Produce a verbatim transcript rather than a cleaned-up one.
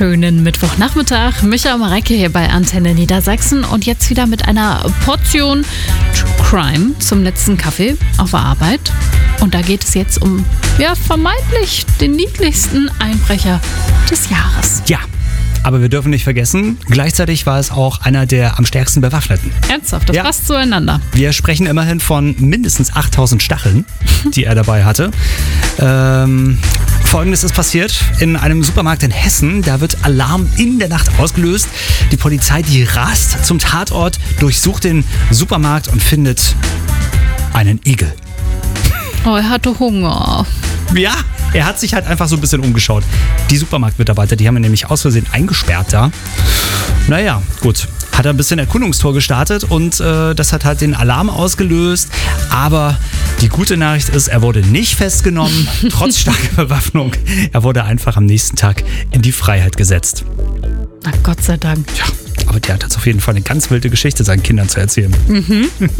wunderschönen Mittwochnachmittag. Micha und Mareike hier bei Antenne Niedersachsen und jetzt wieder mit einer Portion True Crime zum letzten Kaffee auf der Arbeit. Und da geht es jetzt um, ja, vermeintlich den niedlichsten Einbrecher des Jahres. Ja, aber wir dürfen nicht vergessen, gleichzeitig war es auch einer der am stärksten Bewaffneten. Ernsthaft, das Ja. passt zueinander. Wir sprechen immerhin von mindestens achttausend Stacheln, die er dabei hatte. Ähm, Folgendes ist passiert in einem Supermarkt in Hessen. Da wird Alarm in der Nacht ausgelöst. Die Polizei, die rast zum Tatort, durchsucht den Supermarkt und findet einen Igel. Oh, er hatte Hunger. Ja, er hat sich halt einfach so ein bisschen umgeschaut. Die Supermarktmitarbeiter, die haben ihn nämlich aus Versehen eingesperrt da. Naja, gut. Hat er ein bisschen Erkundungstour gestartet und äh, das hat halt den Alarm ausgelöst. Aber die gute Nachricht ist, er wurde nicht festgenommen, trotz starker Bewaffnung. Er wurde einfach am nächsten Tag in die Freiheit gesetzt. Na Gott sei Dank. Ja, aber der hat jetzt auf jeden Fall eine ganz wilde Geschichte seinen Kindern zu erzählen. Mhm.